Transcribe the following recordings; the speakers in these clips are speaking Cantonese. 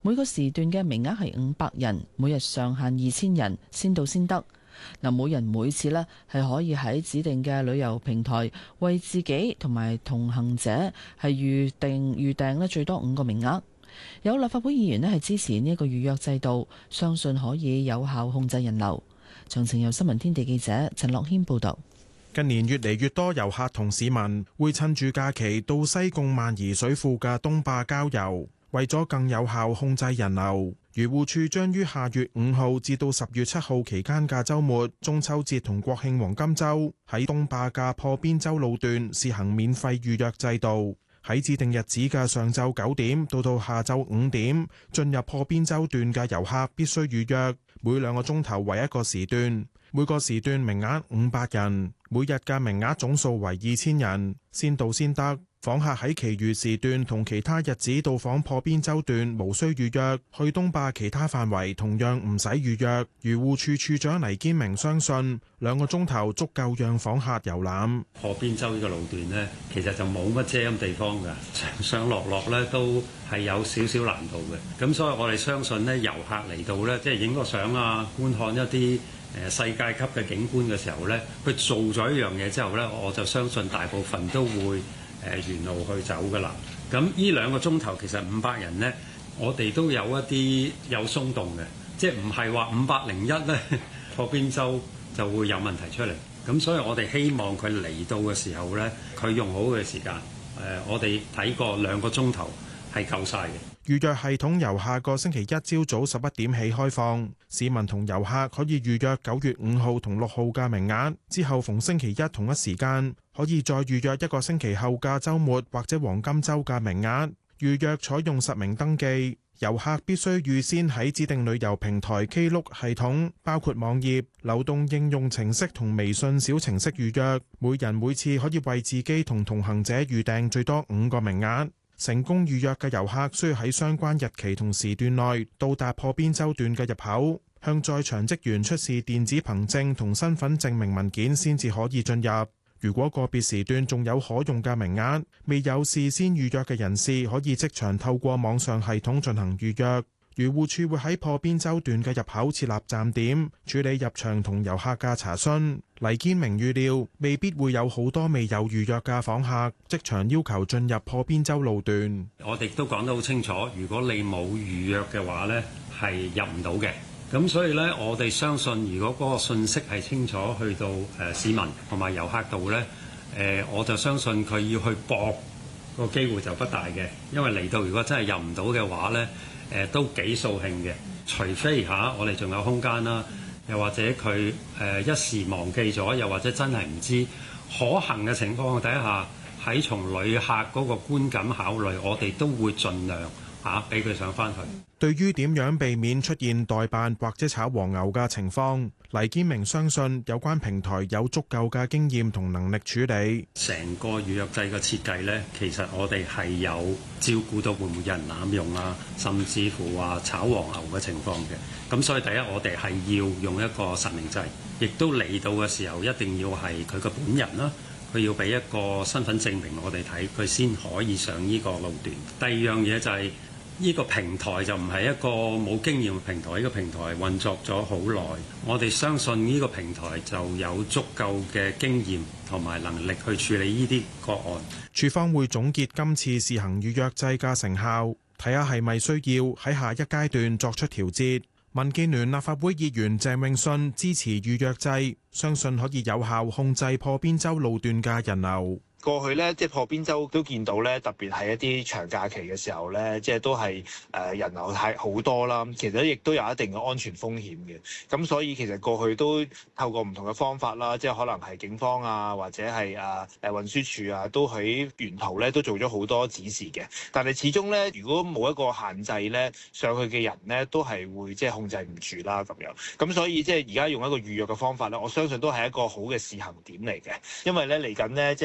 每個時段嘅名額係500人，每日上限2000人，先到先得。嗱，每人每次呢係可以喺指定嘅旅遊平台為自己同埋同行者係預訂呢最多5個名額。有立法會議員呢係支持呢一個預約制度，相信可以有效控制人流。詳情由新聞天地記者陳樂軒報導。 近年越嚟越多遊客同市民會趁住假期到西貢萬宜水庫嘅東壩郊遊，為咗更有效控制人流，漁護署將於下月5號至到10月7號期間嘅週末、中秋節同國慶黃金週，喺東壩嘅破邊洲路段試行免費預約制度。喺指定日子嘅上晝9點到下晝5點，進入破邊洲段嘅遊客必須預約，每2個鐘頭為1個時段，每個時段名額500人，每日嘅名額總數為2000人，先到先得。訪客喺其餘時段同其他日子到訪破邊洲段無需預約，去東壩其他範圍同樣唔使預約。漁護署署長黎堅明相信2個鐘頭足夠讓訪客遊覽。 破邊洲呢個路段呢，其實就冇乜遮陰地方㗎，上上落落咧都係有少少難度嘅。咁所以我哋相信呢，遊客嚟到呢，即係影個相啊，觀看一啲世界級嘅景觀嘅時候呢，佢做咗一樣嘢之後呢，我就相信大部分都會沿路去走㗎啦。咁呢2個鐘頭其實500人呢，我哋都有一啲有鬆動嘅，即係唔係話501呢破邊洲就會有問題出嚟。咁所以我哋希望佢嚟到嘅時候呢，佢用好嘅時間。我哋睇過2個鐘頭係夠晒嘅。 預約系統由下個星期一朝早11點起開放，市民同遊客可以預約9月5號同6號嘅名額，之後逢星期一同一時間可以再預約1個星期後嘅週末或者黃金週嘅名額。預約採用實名登記，遊客必須預先喺指定旅遊平台 Klook 系統，包括網頁、流動應用程式同微信小程式預約。每人每次可以為自己同同行者預訂最多5個名額。成功預約嘅遊客需要喺相關日期同時段內到達破邊洲段嘅入口，向在場職員出示電子憑證同身份證明文件先至可以進入。如果個別時段仲有可用嘅名額，未有事先預約嘅人士可以即場透過網上系統進行預約。漁護署會喺破邊洲段嘅入口設立站點，處理入場同遊客嘅查詢。黎堅明預料未必會有好多未有預約嘅訪客即場要求進入破邊洲路段。 我哋都講得好清楚，如果你冇預約嘅話呢，係入唔到嘅。咁所以呢，我哋相信如果嗰個信息係清楚去到市民同埋遊客度呢，我就相信佢要去搏個機會就不大嘅，因為嚟到如果真係入唔到嘅話呢，都幾掃興嘅。除非我哋仲有空間啦，又或者佢一時忘記咗，又或者真係唔知可行嘅情況底下，喺從旅客嗰個觀感考慮，我哋都會盡量俾佢上返去。 對於點樣避免出現代辦或者炒黃牛嘅情況，黎堅明相信有關平台有足夠嘅經驗同能力處理。 成個預約制嘅設計呢，其實我哋係有照顧到會唔會有人濫用啊，甚至乎話炒黃牛嘅情況嘅。咁所以第一，我哋係要用一個實名制，亦都嚟到嘅時候一定要係佢個本人啦，佢要俾一個身份證明我哋睇，佢先可以上呢個路段。第二樣嘢就係呢個平台就唔係一個冇經驗嘅平台，呢個平台運作咗好耐，我哋相信呢個平台就有足夠嘅經驗同埋能力去處理呢啲個案。 署方會總結今次試行預約制嘅成效，睇下係咪需要喺下一階段作出調節。民建聯立法會議員鄭泳舜支持預約制，相信可以有效控制破邊洲路段嘅人流。 過去咧，即係破邊洲都見到咧，特別係一啲長假期嘅時候咧，即係都係人流係好多啦。其實亦都有一定嘅安全風險嘅。咁所以其實過去都透過唔同嘅方法啦，即係可能係警方啊，或者係運輸署啊，都喺沿途咧都做咗好多指示嘅。但係始終咧，如果冇一個限制咧，上去嘅人咧都係會即係控制唔住啦咁樣。咁所以即係而家用一個預約嘅方法咧，我相信都係一個好嘅試行點嚟嘅。因為咧嚟緊咧，即係可能係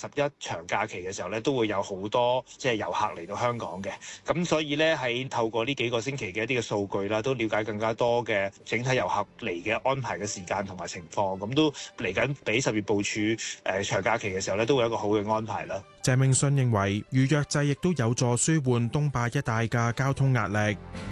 11長假期嘅時候咧，都會有好多即係遊客嚟到香港嘅。咁所以咧，喺透過呢幾個星期嘅一啲嘅數據啦，都了解更加多嘅整體遊客嚟嘅安排嘅時間同埋情況。咁都嚟緊俾10月部署長假期嘅時候咧，都會有一個好嘅安排啦。 鄭泳舜認為預約制亦都有助舒緩東壩一帶嘅交通壓力。